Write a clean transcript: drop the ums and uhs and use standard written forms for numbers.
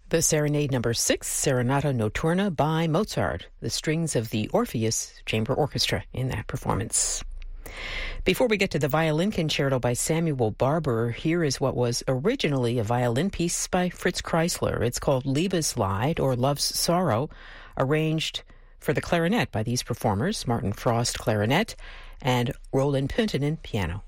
The Serenade Number 6, Serenata Notturna by Mozart, the strings of the Orpheus Chamber Orchestra in that performance. Before we get to the violin concerto by Samuel Barber, here is what was originally a violin piece by Fritz Kreisler. It's called Liebeslied, or Love's Sorrow, arranged for the clarinet by these performers, Martin Frost, clarinet, and Roland Pünttinen, piano.